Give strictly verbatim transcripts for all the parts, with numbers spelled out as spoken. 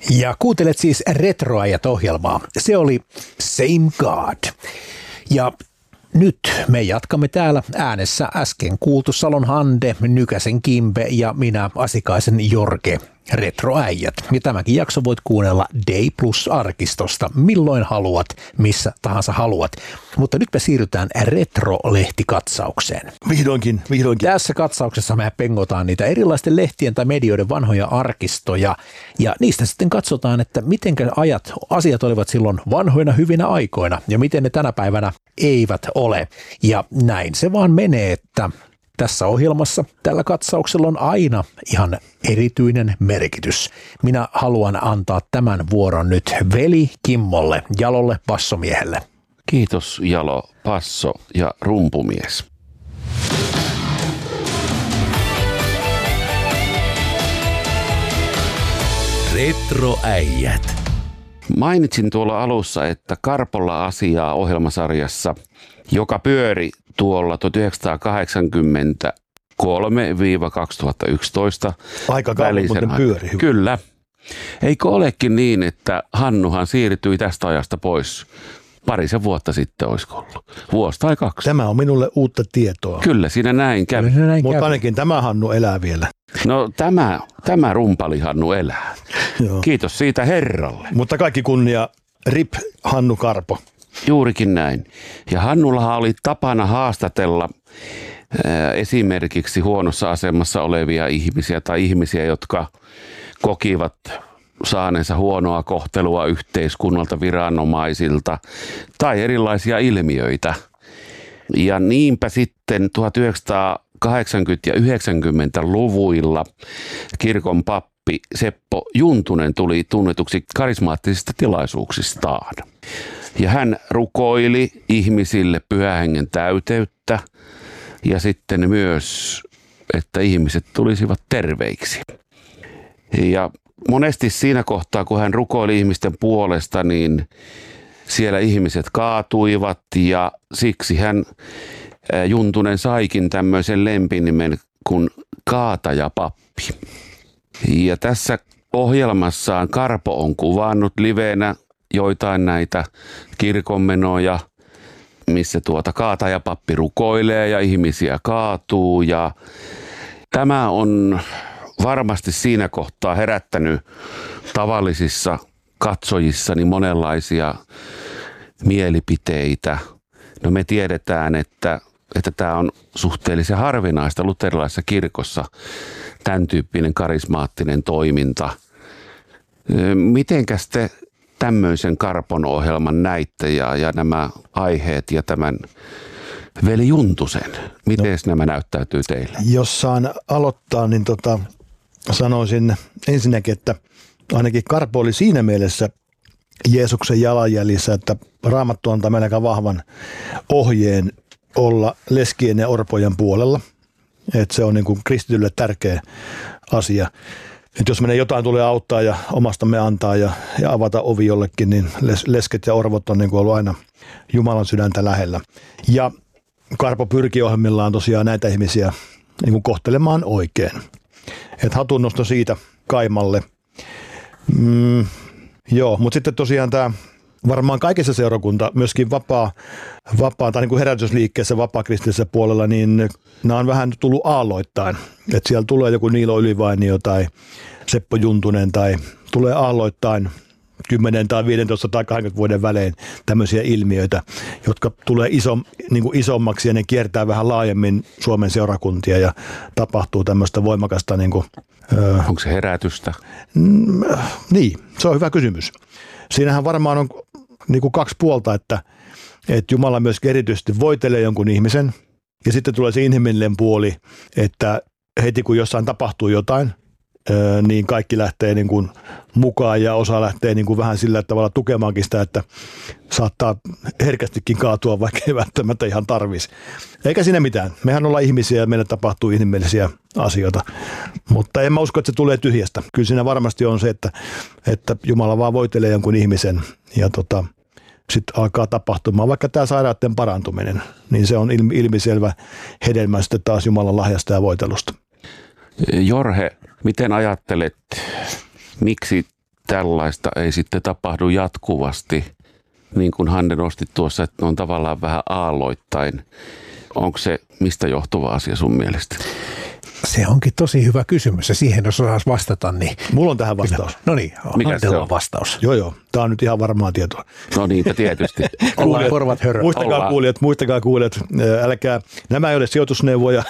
Ja kuuntelet siis Retroajat-ohjelmaa. Se oli Same God. Ja nyt me jatkamme täällä äänessä äsken kuultu Salon Hande, Nykäsen Kimpe ja minä Asikaisen Jorge. Retroäijät. Ja tämäkin jakso voit kuunnella Day Plus-arkistosta milloin haluat, missä tahansa haluat. Mutta nyt me siirrytään Retro-lehtikatsaukseen. Vihdoinkin, vihdoinkin. Tässä katsauksessa me pengotaan niitä erilaisten lehtien tai medioiden vanhoja arkistoja. Ja niistä sitten katsotaan, että miten ajat, asiat olivat silloin vanhoina hyvinä aikoina ja miten ne tänä päivänä eivät ole. Ja näin se vaan menee, että tässä ohjelmassa tällä katsauksella on aina ihan erityinen merkitys. Minä haluan antaa tämän vuoron nyt veli Kimmolle, Jalolle bassomiehelle. Kiitos Jalo, basso ja rumpumies. Retroäijät. Mainitsin tuolla alussa, että Karpolla asiaa ohjelmasarjassa, joka pyöri tuolla tuhatyhdeksänsataakahdeksankymmentäkolme kaksituhattayksitoista. Aika kauan muuten pyöri. Kyllä. Eikö olekin niin, että Hannuhan siirtyi tästä ajasta pois parisen vuotta sitten, olisiko ollut? Vuosi tai kaksi. Tämä on minulle uutta tietoa. Kyllä, siinä näin kävi. Mutta ainakin tämä Hannu elää vielä. No tämä, tämä rumpali Hannu elää. Joo. Kiitos siitä herralle. Mutta kaikki kunnia, rip Hannu Karpo. Juurikin näin. Ja Hannullahan oli tapana haastatella ää, esimerkiksi huonossa asemassa olevia ihmisiä tai ihmisiä, jotka kokivat saaneensa huonoa kohtelua yhteiskunnalta, viranomaisilta tai erilaisia ilmiöitä. Ja niinpä sitten tuhatyhdeksänsataakahdeksankymmentä- ja yhdeksänkymmentäluvuilla kirkon pappi Seppo Juntunen tuli tunnetuksi karismaattisista tilaisuuksistaan. Ja hän rukoili ihmisille pyhän hengen täyteyttä ja sitten myös, että ihmiset tulisivat terveiksi. Ja monesti siinä kohtaa, kun hän rukoili ihmisten puolesta, niin siellä ihmiset kaatuivat ja siksi hän Juntunen saikin tämmöisen lempinimen kuin Kaatajapappi. Ja tässä ohjelmassaan Karpo on kuvannut livenä joitain näitä kirkonmenoja, missä tuota Kaatajapappi rukoilee ja ihmisiä kaatuu. Ja tämä on varmasti siinä kohtaa herättänyt tavallisissa katsojissani monenlaisia mielipiteitä. No me tiedetään, että, että tämä on suhteellisen harvinaista luterilaisessa kirkossa, tämän tyyppinen karismaattinen toiminta. Mitenkäs te tämmöisen Karpon ohjelman näitte ja, ja nämä aiheet ja tämän veli Juntusen? Miten no, nämä näyttäytyy teille? Jos saan aloittaa, niin tota, sanoisin ensinnäkin, että ainakin Karpo oli siinä mielessä Jeesuksen jalanjäljissä, että Raamattu antaa meille aika vahvan ohjeen olla leskien ja orpojen puolella. Että se on niin kuin kristitylle tärkeä asia. Että jos meidän jotain tulee auttaa ja omastamme antaa ja, ja avata ovi jollekin, niin les, lesket ja orvot on niin kuin ollut aina Jumalan sydäntä lähellä. Ja Karpo pyrki ohjelmillaan tosiaan näitä ihmisiä niin kuin kohtelemaan oikein. Että hatunnosto siitä Kaimalle. Mm, joo, mutta sitten tosiaan tämä varmaan kaikessa seurakunta, myöskin vapaa, vapaa tai niin kuin herätysliikkeessä vapaakristillisessä puolella, niin nämä on vähän tullut aalloittain. Että siellä tulee joku Niilo Ylivainio tai Seppo Juntunen tai tulee aalloittain kymmenen tai viisitoista tai kaksikymmentä vuoden välein tämmöisiä ilmiöitä, jotka tulee iso, niin kuin isommaksi ja ne kiertää vähän laajemmin Suomen seurakuntia ja tapahtuu tämmöistä voimakasta. Niin kuin, öö, Onko se herätystä? Mm, niin, se on hyvä kysymys. Siinähän varmaan on niin kuin kaksi puolta, että, että Jumala myöskin erityisesti voitelee jonkun ihmisen ja sitten tulee se inhimillinen puoli, että heti kun jossain tapahtuu jotain, niin kaikki lähtee niin kuin mukaan ja osa lähtee niin kuin vähän sillä tavalla tukemaankin sitä, että saattaa herkästikin kaatua, vaikka ei välttämättä ihan tarvitsisi. Eikä siinä mitään. Mehän ollaan ihmisiä ja meille tapahtuu inhimillisiä asioita, mutta en mä usko, että se tulee tyhjästä. Kyllä siinä varmasti on se, että, että Jumala vaan voitelee jonkun ihmisen ja tota, sitten alkaa tapahtumaan, vaikka tämä sairauden parantuminen, niin se on ilmiselvä hedelmä sitten taas Jumalan lahjasta ja voitelusta. Jorge, miten ajattelet, miksi tällaista ei sitten tapahdu jatkuvasti, niin kuin Hanne nosti tuossa, että ne on tavallaan vähän aalloittain. Onko se mistä johtuva asia sun mielestä? Se onkin tosi hyvä kysymys ja siihen jos osaisi vastata, niin... Mulla on tähän vastaus. No niin, Hannella on vastaus. Joo joo, tämä on nyt ihan varmaa tietoa. No niitä tietysti. Ollaan korvat hörö. Muistakaa Ollaan. kuulijat, muistakaa kuulijat, älkää, nämä ei ole sijoitusneuvoja,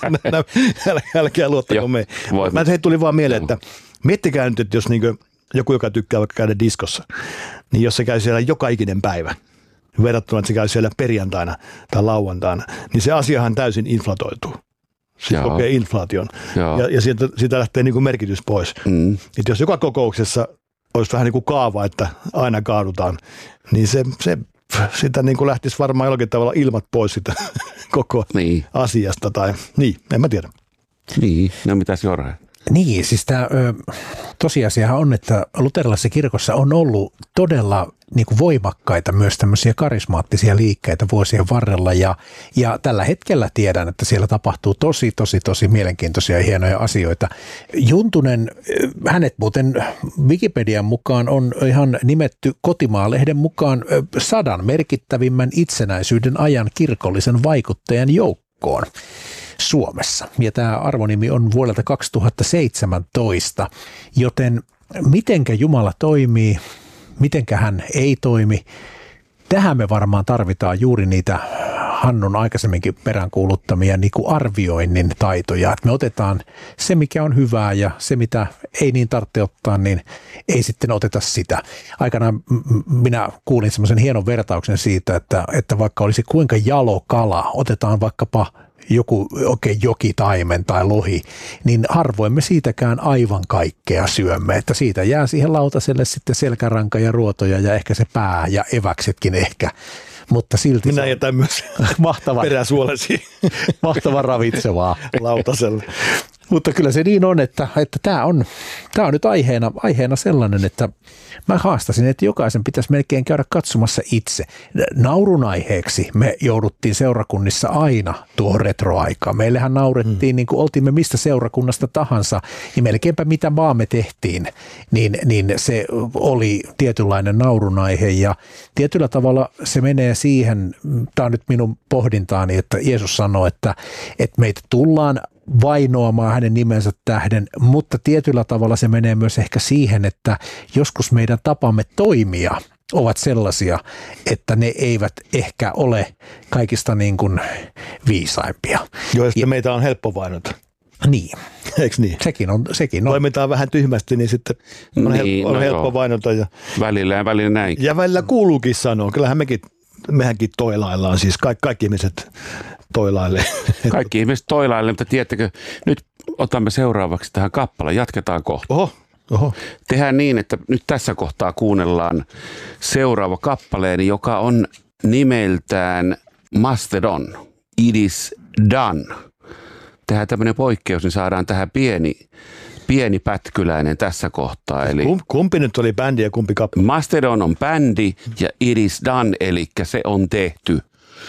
älkää, älkää luottako me. Mä hei, tuli vaan mieleen, että miettikää nyt, että jos niin joku, joka tykkää vaikka käydä diskossa, niin jos se käy siellä joka ikinen päivä, verrattuna, että se käy siellä perjantaina tai lauantaina, niin se asiahan täysin inflatoituu. Se kokee inflaation ja, ja siitä, siitä lähtee niin kuin merkitys pois. Mm. Että jos joka kokouksessa olisi vähän niin kuin kaava, että aina kaadutaan, niin se, se sitä niin kuin lähtisi varmaan jollakin tavalla ilmat pois sitä koko niin. asiasta. Tai, niin, en mä tiedä. Niin, no mitäs Jorge? Niin, siis tämä tosiasiahan on, että luterilaisessa kirkossa on ollut todella niin kuin voimakkaita myös tämmöisiä karismaattisia liikkeitä vuosien varrella ja, ja tällä hetkellä tiedän, että siellä tapahtuu tosi, tosi, tosi mielenkiintoisia ja hienoja asioita. Juntunen, hänet muuten Wikipedian mukaan on ihan nimetty Kotimaa-lehden mukaan sadan merkittävimmän itsenäisyyden ajan kirkollisen vaikuttajan joukkoon Suomessa. Ja tämä arvonimi on vuodelta kaksituhattaseitsemäntoista, joten mitenkä Jumala toimii, mitenkä hän ei toimi, tähän me varmaan tarvitaan juuri niitä Hannun aikaisemminkin peräänkuuluttamia niin kuin arvioinnin taitoja, että me otetaan se, mikä on hyvää ja se, mitä ei niin tarvitse ottaa, niin ei sitten oteta sitä. Aikanaan minä kuulin semmoisen hienon vertauksen siitä, että, että vaikka olisi kuinka jalo kala, otetaan vaikkapa joku oikein jokitaimen tai lohi, niin harvoin me siitäkään aivan kaikkea syömme, että siitä jää siihen lautaselle sitten selkäranka ja ruotoja ja ehkä se pää ja eväksetkin ehkä, mutta silti minä jätän myös mahtava, peräsuolesi mahtava ravitsevaa lautaselle. Mutta kyllä se niin on, että, että tämä on, tämä on nyt aiheena, aiheena sellainen, että mä haastasin, että jokaisen pitäisi melkein käydä katsomassa itse. Naurun aiheeksi me jouduttiin seurakunnissa aina tuohon retroaikaan. Meillähän naurettiin, mm. niin kuin oltiin me mistä seurakunnasta tahansa, niin melkeinpä mitä vaan me tehtiin, niin, niin se oli tietynlainen naurun aihe. Ja tietyllä tavalla se menee siihen, tämä on nyt minun pohdintaani, että Jeesus sanoo, että, että meitä tullaan vainoamaan hänen nimensä tähden, mutta tietyllä tavalla se menee myös ehkä siihen, että joskus meidän tapamme toimia ovat sellaisia, että ne eivät ehkä ole kaikista niin kuin viisaimpia. Joo, ja sitten meitä on helppo vainota. Niin. Eikö niin? Sekin on. Sekin on. Toimitaan vähän tyhmästi, niin sitten on, niin, helppo, on no helppo vainota. Ja välillä ja välillä näin. Ja välillä kuuluukin sanoa. Kyllähän mekin, mehänkin toilaillaan, siis kaikki, kaikki ihmiset toilailee. Kaikki ihmiset toilailee, mutta tiedättekö, nyt otamme seuraavaksi tähän kappaleen, jatketaan kohta. Oho, oho. Tehdään niin, että nyt tässä kohtaa kuunnellaan seuraava kappaleeni, joka on nimeltään Mastodon, It is Done. Tehdään tämmöinen poikkeus, niin saadaan tähän pieni, pieni pätkyläinen tässä kohtaa. Eli kumpi nyt oli bändi ja kumpi kappale? Mastodon on bändi ja It is Done, eli se on tehty.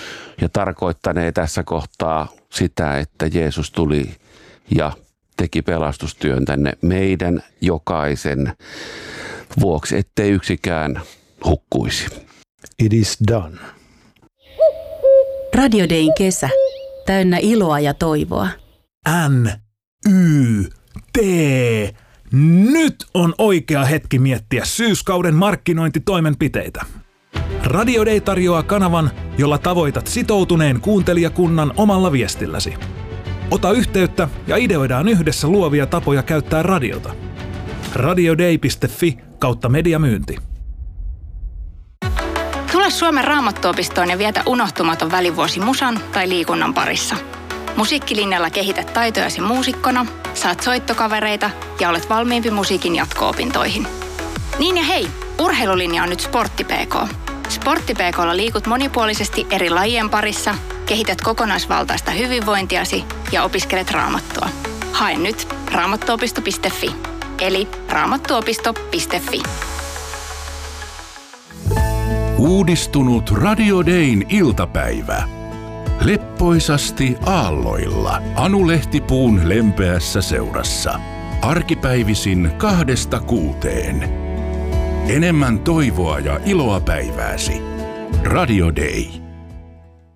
Ja tarkoittanee tässä kohtaa sitä, että Jeesus tuli ja teki pelastustyön tänne meidän jokaisen vuoksi, ettei yksikään hukkuisi. It is done. Radio Dayn kesä. Täynnä iloa ja toivoa. N, Y, T. Nyt on oikea hetki miettiä syyskauden markkinointitoimenpiteitä. Radio Day tarjoaa kanavan, jolla tavoitat sitoutuneen kuuntelijakunnan omalla viestilläsi. Ota yhteyttä ja ideoidaan yhdessä luovia tapoja käyttää radiota. radioday piste fi kautta mediamyynti. Tule Suomen Raamattuopistoon ja vietä unohtumaton välivuosi musan tai liikunnan parissa. Musiikkilinjalla kehität taitojasi muusikkona, saat soittokavereita ja olet valmiimpi musiikin jatko-opintoihin. Niin ja hei, urheilulinja on nyt Sportti P K. Sportti P K:lla liikut monipuolisesti eri lajien parissa, kehität kokonaisvaltaista hyvinvointiasi ja opiskelet raamattua. Hae nyt raamattuopisto piste fi, eli raamattuopisto piste fi. Uudistunut Radio Dayn iltapäivä. Leppoisasti aalloilla Anu Lehtipuun lempeässä seurassa. Arkipäivisin kahdesta kuuteen. Enemmän toivoa ja iloa päivääsi. Radio Day.